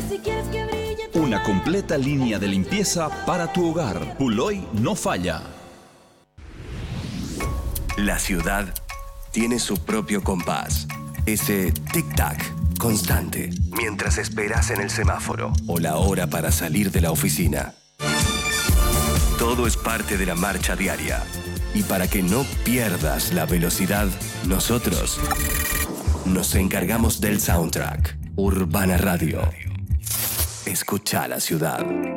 Una completa línea de limpieza para tu hogar. Puloy no falla. La ciudad tiene su propio compás. Ese tic-tac constante mientras esperas en el semáforo o la hora para salir de la oficina. Todo es parte de la marcha diaria. Y para que no pierdas la velocidad, nosotros nos encargamos del soundtrack. Urbana Radio. Escucha la ciudad.